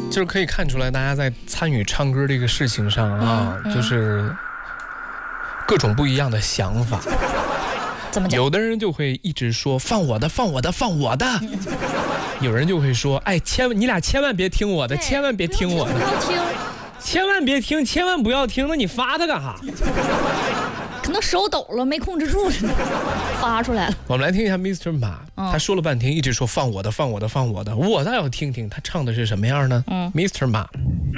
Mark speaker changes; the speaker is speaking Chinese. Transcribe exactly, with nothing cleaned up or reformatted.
Speaker 1: 就是可以看出来，大家在参与唱歌这个事情上啊，嗯嗯、就是各种不一样的想法。
Speaker 2: 怎么讲？
Speaker 1: 有的人就会一直说放我的，放我的，放我的。嗯、有人就会说，哎，千万你俩千万别听我的，千万别听我的，
Speaker 2: 不要听，
Speaker 1: 千万别听，千万不要听。那你发它干啥？
Speaker 2: 可能手抖了，没控制住，发出来了。
Speaker 1: 我们来听一下 mister 马，嗯、他说了半天，一直说放我的，放我的，放我的。我倒要听听他唱的是什么样呢？嗯 ，mister 马。